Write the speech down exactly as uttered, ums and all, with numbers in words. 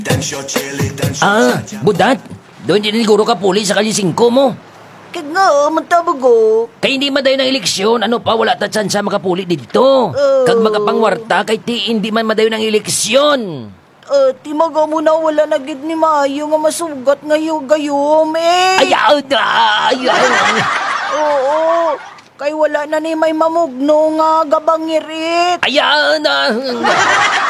Ah, budat. Doon din siguro ka puli sa kalisingko mo. Kag nga, matabago. Kay hindi maday ng eleksyon, ano pa, wala ta tsansa makapuli dito. Oh. Kag magapangwarta, kay ti hindi man madayo ng eleksyon. Uh, timaga mo na wala na gid ni Mayo nga masugat ngayon gayom eh. Ayaw na, ayaw. Oo, kay wala na ni may mamugno nga gabangirit. Ayaw na.